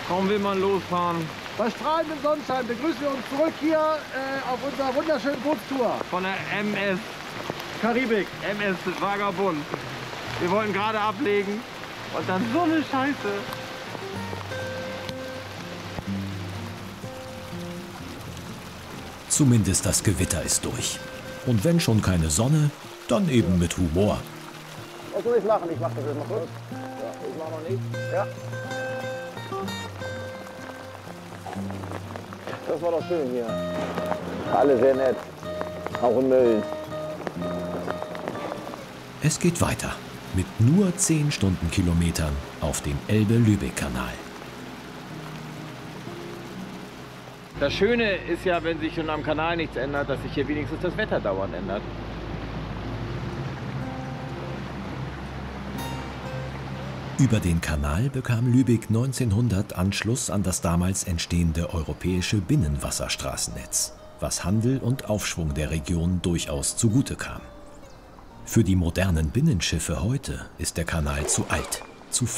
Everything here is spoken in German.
Kaum will man losfahren. Bei strahlendem Sonnenschein begrüßen wir uns zurück hier auf unserer wunderschönen Bootstour. Von der MS Karibik. MS Vagabund. Wir wollten gerade ablegen und dann so eine Scheiße. Zumindest das Gewitter ist durch. Und wenn schon keine Sonne, dann eben mit Humor. Was soll ich machen? Ich mach das jetzt mal kurz. Ja, ich mach noch nicht. Ja. Das war doch schön hier. Alle sehr nett. Auch in Mölln. Es geht weiter mit nur 10 Stundenkilometern auf dem Elbe-Lübeck-Kanal. Das Schöne ist ja, wenn sich schon am Kanal nichts ändert, dass sich hier wenigstens das Wetter dauernd ändert. Über den Kanal bekam Lübeck 1900 Anschluss an das damals entstehende europäische Binnenwasserstraßennetz, was Handel und Aufschwung der Region durchaus zugute kam. Für die modernen Binnenschiffe heute ist der Kanal zu alt, zu